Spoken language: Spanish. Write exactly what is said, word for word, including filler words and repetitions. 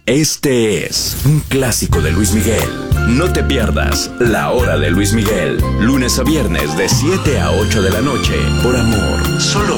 Este es un clásico de Luis Miguel. No te pierdas La Hora de Luis Miguel, lunes a viernes de siete a ocho de la noche, por Amor, solo